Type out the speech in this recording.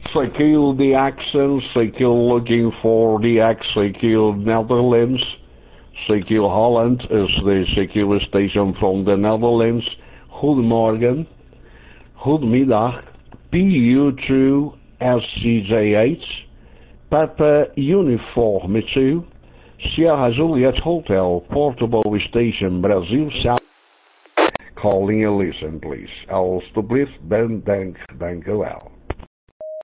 CQ the accent, CQ looking for the CQ Netherlands. CQ Holland is the CQ station from the Netherlands. Goedemorgen, goedemiddag, PU2 SCJ8, Papa Uniform 2, Sierra Juliet Hotel, Portobello Station, Brazil South. Calling and listen, please. Alstublieft, dank u wel.